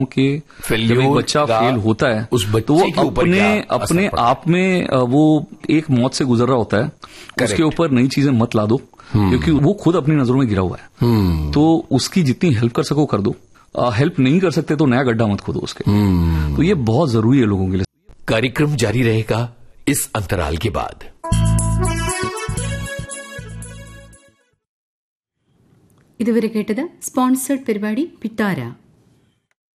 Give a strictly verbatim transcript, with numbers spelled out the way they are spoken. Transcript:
कि जब एक बच्चा फेल होता है उस बच्चे तो वो के ऊपर अपने क्या अपने असर पड़ता आप में अ, वो एक मौत से गुजर रहा होता है। उसके ऊपर नई चीजें मत ला दो, क्योंकि वो खुद अपनी नजरों में गिरा हुआ है। तो उसकी जितनी हेल्प कर सको कर दो, हेल्प नहीं कर सकते तो नया गड्ढा मत खोदो उसके। तो ये बहुत जरूरी है लोगों के लिए। कार्यक्रम जारी रहेगा इस अंतराल के बाद। ഇതുവരെ കേട്ടത് സ്പോൺസേഡ് പരിപാടി പിത്താര.